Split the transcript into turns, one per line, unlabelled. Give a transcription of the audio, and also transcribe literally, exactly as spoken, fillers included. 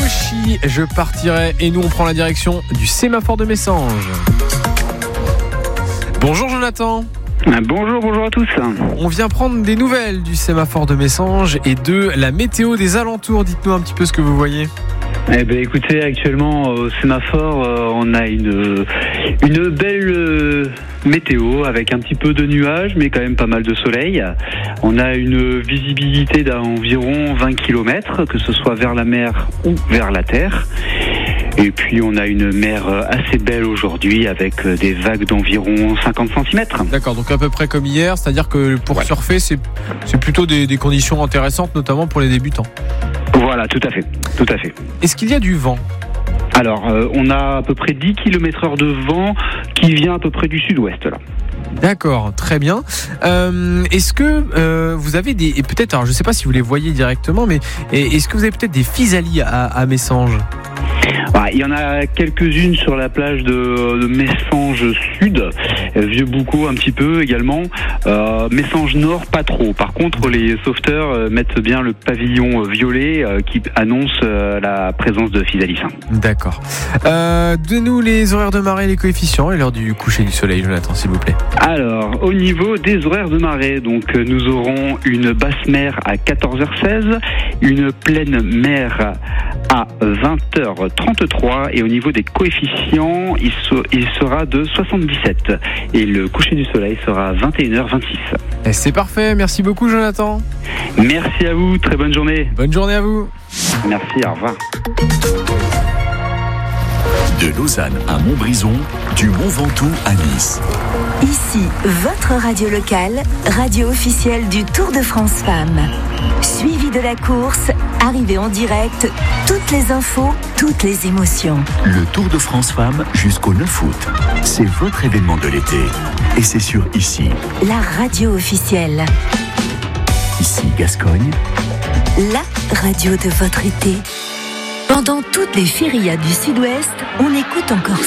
Yoshi, je partirai. Et nous, on prend la direction du sémaphore de Messanges. Bonjour Jonathan.
Bonjour, bonjour à tous.
On vient prendre des nouvelles du sémaphore de Messanges et de la météo des alentours. Dites-nous un petit peu ce que vous voyez.
Eh ben, écoutez, actuellement au sémaphore, euh, on a une une belle euh, météo avec un petit peu de nuages, mais quand même pas mal de soleil. On a une visibilité d'environ vingt kilomètres, que ce soit vers la mer ou vers la terre. Et puis on a une mer assez belle aujourd'hui avec des vagues d'environ cinquante centimètres.
D'accord, donc à peu près comme hier, c'est-à-dire que pour ouais. surfer, c'est, c'est plutôt des, des conditions intéressantes, notamment pour les débutants.
Voilà, tout à fait, tout à fait.
Est-ce qu'il y a du vent ?
Alors, euh, on a à peu près dix kilomètres heure de vent qui vient à peu près du sud-ouest, là.
D'accord, très bien. Euh, est-ce que euh, vous avez des... Et peut-être, alors je ne sais pas si vous les voyez directement, mais est-ce que vous avez peut-être des physalis à, à Messanges ?
Ouais, il y en a quelques-unes sur la plage de, de Messanges Sud, Vieux-Boucau un petit peu également, euh, Messanges Nord pas trop. Par contre, les sauveteurs euh, mettent bien le pavillon violet euh, qui annonce euh, la présence de physalis.
D'accord. Euh, Donnez-nous les horaires de marée, les coefficients et l'heure du coucher du soleil, Jonathan, s'il vous plaît.
Alors, au niveau des horaires de marée, donc nous aurons une basse mer à quatorze heures seize, une pleine mer à vingt heures trente-trois et au niveau des coefficients, il, so- il sera de soixante-dix-sept et le coucher du soleil sera à vingt et une heures vingt-six.
Et c'est parfait, merci beaucoup Jonathan.
Merci à vous, très bonne journée.
Bonne journée à vous.
Merci, au revoir.
De Lausanne à Montbrison, du Mont Ventoux à Nice.
Ici, votre radio locale, radio officielle du Tour de France Femmes. Suivi de la course, arrivée en direct, toutes les infos, toutes les émotions.
Le Tour de France Femmes jusqu'au neuf août. C'est votre événement de l'été. Et c'est sur Ici.
La radio officielle.
Ici Gascogne.
La radio de votre été. Pendant toutes les férias du Sud-Ouest, on écoute encore